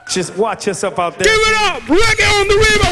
Just watch yourself out there. Give it up! Reggae on the river!